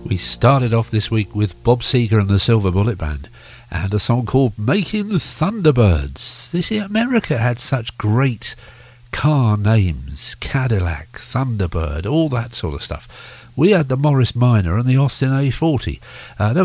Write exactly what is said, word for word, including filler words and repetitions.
We started off this week with Bob Seger and the Silver Bullet Band and a song called Making Thunderbirds. This America had such great car names: Cadillac, Thunderbird, all that sort of stuff. We had the Morris Minor and the Austin A forty. Uh,